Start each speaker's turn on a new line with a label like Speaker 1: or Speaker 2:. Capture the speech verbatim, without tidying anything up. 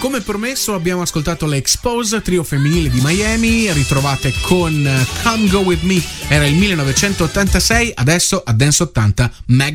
Speaker 1: Come promesso abbiamo ascoltato le Expose, trio femminile di Miami, ritrovate con Come Go With Me, era il millenovecentottantasei, adesso a Dance ottanta Mag